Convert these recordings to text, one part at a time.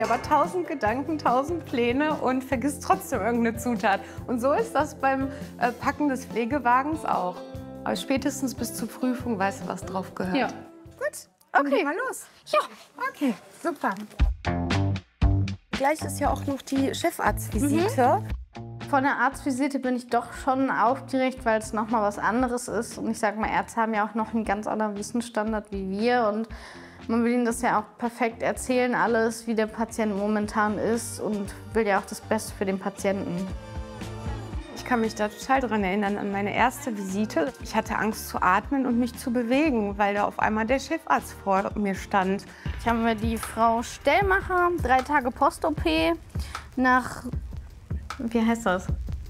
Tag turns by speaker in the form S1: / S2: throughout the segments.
S1: Aber 1000 Gedanken, 1000 Pläne und vergisst trotzdem irgendeine Zutat. Und so ist das beim Packen des Pflegewagens auch. Aber spätestens bis zur Prüfung weißt du, was drauf gehört.
S2: Ja.
S1: Gut, okay, mal los.
S2: Ja.
S1: Okay, super. Gleich ist ja auch noch die Chefarztvisite.
S2: Von der Arztvisite bin ich doch schon aufgeregt, weil es noch mal was anderes ist. Und ich sage mal, Ärzte haben ja auch noch einen ganz anderen Wissensstandard wie wir. Und man will ihnen das ja auch perfekt erzählen, alles, wie der Patient momentan ist. Und will ja auch das Beste für den Patienten.
S1: Ich kann mich da total dran erinnern an meine erste Visite. Ich hatte Angst zu atmen und mich zu bewegen, weil da auf einmal der Chefarzt vor mir stand.
S2: Ich habe mir die Frau Stellmacher, 3 Tage Post-OP, nach, wie heißt das?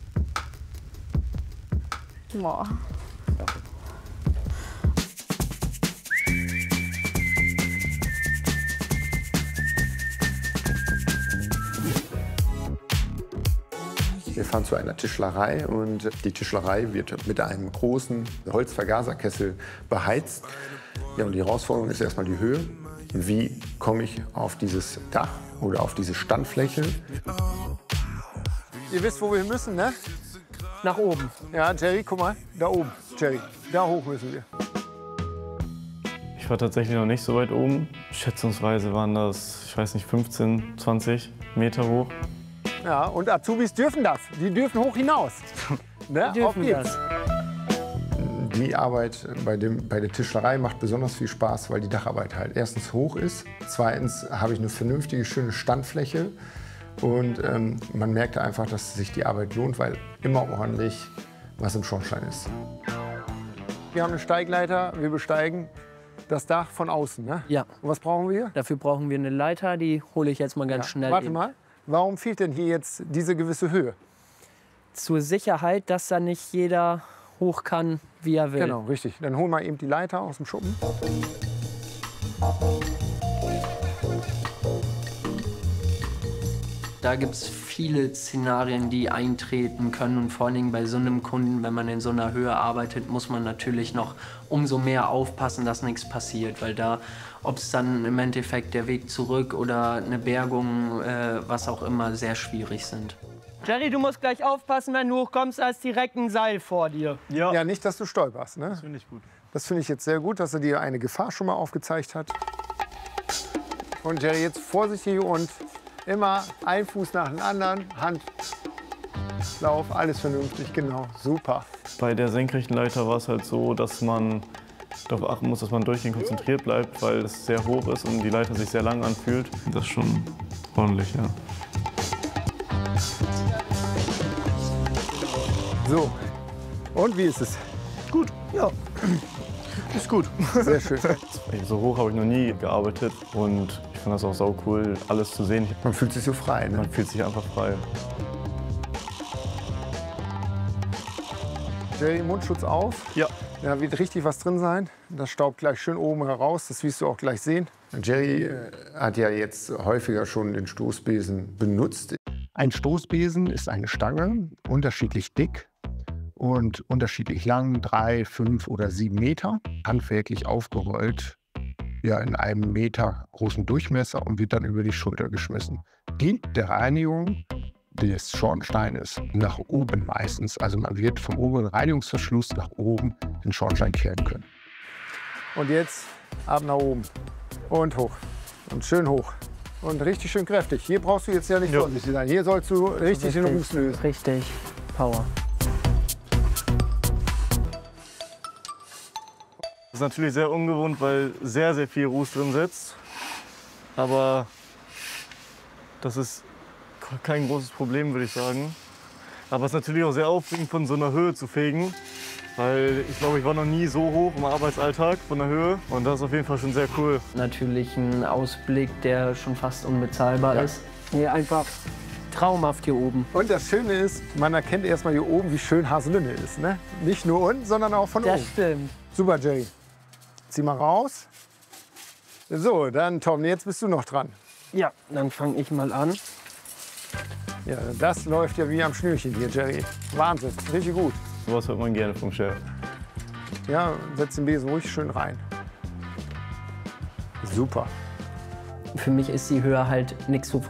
S2: Boah.
S3: Wir fahren zu einer Tischlerei und die Tischlerei wird mit einem großen Holzvergaserkessel beheizt. Ja, und die Herausforderung ist erstmal die Höhe. Wie komme ich auf dieses Dach oder auf diese Standfläche?
S4: Ihr wisst, wo wir müssen, ne? Nach oben. Ja, Jerry, guck mal, da oben. Jerry, da hoch müssen wir.
S5: Ich war tatsächlich noch nicht so weit oben. Schätzungsweise waren das, ich weiß nicht, 15, 20 Meter hoch.
S4: Ja, und Azubis dürfen das. Die dürfen hoch hinaus. Ne? Auf geht's.
S3: Die Arbeit bei der Tischlerei macht besonders viel Spaß, weil die Dacharbeit halt erstens hoch ist. Zweitens habe ich eine vernünftige, schöne Standfläche. Und man merkt einfach, dass sich die Arbeit lohnt, weil immer ordentlich was im Schornstein ist.
S4: Wir haben eine Steigleiter, wir besteigen das Dach von außen. Ne?
S6: Ja.
S4: Und was brauchen wir?
S6: Dafür brauchen wir eine Leiter, die hole ich jetzt mal ganz schnell.
S4: Warte
S6: eben.
S4: mal, warum fehlt denn hier jetzt diese gewisse Höhe?
S6: Zur Sicherheit, dass da nicht jeder hoch kann, wie er will.
S4: Genau, richtig. Dann holen wir eben die Leiter aus dem Schuppen.
S6: Da gibt es viele Szenarien, die eintreten können. Und vor allen Dingen bei so einem Kunden, wenn man in so einer Höhe arbeitet, muss man natürlich noch umso mehr aufpassen, dass nichts passiert. Weil da, ob es dann im Endeffekt der Weg zurück oder eine Bergung, was auch immer, sehr schwierig sind. Jerry, du musst gleich aufpassen, wenn du hochkommst, da ist direkt ein Seil vor dir.
S4: Ja, nicht, dass du stolperst. Ne?
S5: Das finde ich gut.
S4: Das finde ich jetzt sehr gut, dass er dir eine Gefahr schon mal aufgezeigt hat. Und Jerry, jetzt vorsichtig und immer ein Fuß nach dem anderen, Handlauf, alles vernünftig, genau, super.
S5: Bei der senkrechten Leiter war es halt so, dass man darauf achten muss, dass man durchgehend konzentriert bleibt, weil es sehr hoch ist und die Leiter sich sehr lang anfühlt. Das ist schon ordentlich, ja.
S4: So, und wie ist es?
S5: Gut, ja. Ist gut.
S4: Sehr schön.
S5: So hoch habe ich noch nie gearbeitet und ich finde das auch sau cool, alles zu sehen.
S3: Man fühlt sich so frei. Ne?
S5: Man fühlt sich einfach frei.
S4: Jerry, Mundschutz auf.
S5: Ja.
S4: Da wird richtig was drin sein. Das staubt gleich schön oben heraus, das wirst du auch gleich sehen.
S3: Jerry hat ja jetzt häufiger schon den Stoßbesen benutzt.
S7: Ein Stoßbesen ist eine Stange, unterschiedlich dick und unterschiedlich lang, 3, 5 oder 7 Meter, handwerklich aufgerollt, ja, in einem Meter großen Durchmesser und wird dann über die Schulter geschmissen. Dient der Reinigung des Schornsteines nach oben meistens. Also man wird vom oberen Reinigungsverschluss nach oben den Schornstein kehren können.
S4: Und jetzt ab nach oben und hoch und schön hoch. Und richtig schön kräftig. Hier brauchst du jetzt ja nicht vorsichtig sein. Hier sollst du richtig den Ruß lösen.
S6: Richtig, Power.
S5: Das ist natürlich sehr ungewohnt, weil sehr, sehr viel Ruß drin sitzt. Aber das ist kein großes Problem, würde ich sagen. Aber es ist natürlich auch sehr aufregend, von so einer Höhe zu fegen. Weil ich glaube, ich war noch nie so hoch im Arbeitsalltag von der Höhe. Und das ist auf jeden Fall schon sehr cool.
S6: Natürlich ein Ausblick, der schon fast unbezahlbar ist. Hier einfach traumhaft hier oben.
S4: Und das Schöne ist, man erkennt erst mal hier oben, wie schön Haselünne ist. Ne? Nicht nur unten, sondern auch von oben.
S6: Das stimmt.
S4: Super, Jerry. Zieh mal raus. So, dann Tom, jetzt bist du noch dran.
S6: Ja, dann fange ich mal an.
S4: Ja, das läuft ja wie am Schnürchen hier, Jerry. Wahnsinn, richtig gut.
S5: Sowas hört man gerne vom Chef.
S4: Ja, setz den Besen ruhig schön rein. Super.
S6: für mich ist die Höhe halt nichts,